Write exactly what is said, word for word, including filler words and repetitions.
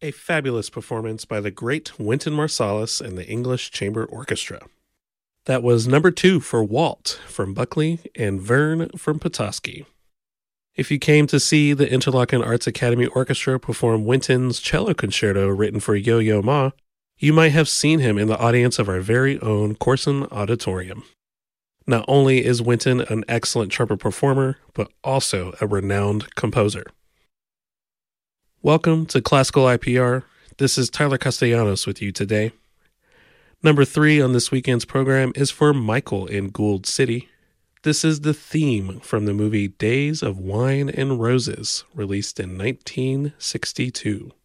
A fabulous performance by the great Wynton Marsalis and the English Chamber Orchestra. That was number two for Walt from Buckley and Vern from Petoskey. If you came to see the Interlochen Arts Academy Orchestra perform Wynton's cello concerto written for Yo-Yo Ma, you might have seen him in the audience of our very own Corson Auditorium. Not only is Wynton an excellent trumpet performer, but also a renowned composer. Welcome to Classical I P R. This is Tyler Castellanos with you today. Number three on this weekend's program is for Michael in Gould City. This is the theme from the movie Days of Wine and Roses, released in nineteen sixty-two.